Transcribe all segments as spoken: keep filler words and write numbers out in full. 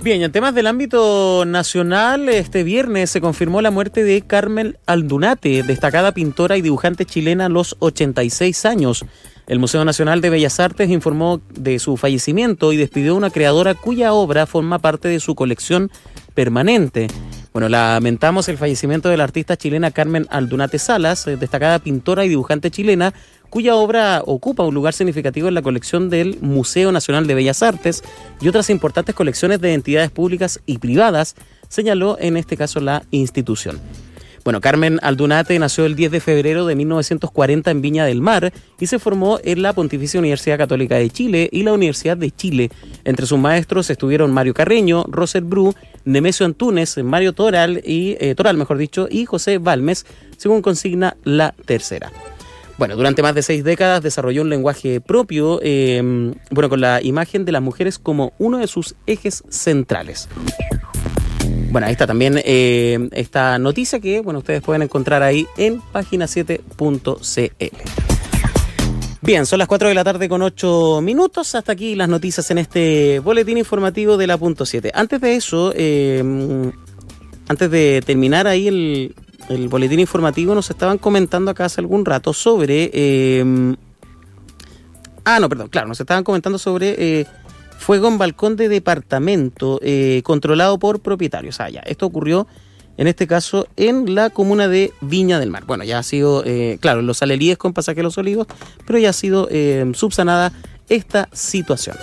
Bien, y en temas del ámbito nacional, este viernes se confirmó la muerte de Carmen Aldunate, destacada pintora y dibujante chilena a los ochenta y seis años. El Museo Nacional de Bellas Artes informó de su fallecimiento y despidió a una creadora cuya obra forma parte de su colección permanente. Bueno, lamentamos el fallecimiento de la artista chilena Carmen Aldunate Salas, destacada pintora y dibujante chilena, cuya obra ocupa un lugar significativo en la colección del Museo Nacional de Bellas Artes y otras importantes colecciones de entidades públicas y privadas, señaló en este caso la institución. Bueno, Carmen Aldunate nació el diez de febrero de mil novecientos cuarenta en Viña del Mar y se formó en la Pontificia Universidad Católica de Chile y la Universidad de Chile. Entre sus maestros estuvieron Mario Carreño, Roser Bru, Nemesio Antunes, Mario Toral, y, eh, Toral mejor dicho, y José Balmes, según consigna La Tercera. Bueno, durante más de seis décadas desarrolló un lenguaje propio, eh, bueno, con la imagen de las mujeres como uno de sus ejes centrales. Bueno, ahí está también eh, esta noticia que, bueno, ustedes pueden encontrar ahí en página siete punto c l. Bien, son las cuatro de la tarde con ocho minutos. Hasta aquí las noticias en este boletín informativo de la punto siete. Antes de eso, eh, antes de terminar ahí el... el boletín informativo, nos estaban comentando acá hace algún rato sobre... Eh, ah, no, perdón, claro, nos estaban comentando sobre eh, fuego en balcón de departamento eh, controlado por propietarios. Ah, ya, esto ocurrió, en este caso, en la comuna de Viña del Mar. Bueno, ya ha sido, eh, claro, los Alelíes con Pasaje Los Olivos, pero ya ha sido eh, subsanada esta situación.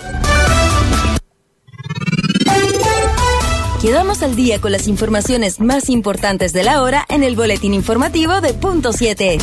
Quedamos al día con las informaciones más importantes de la hora en el boletín informativo de punto siete.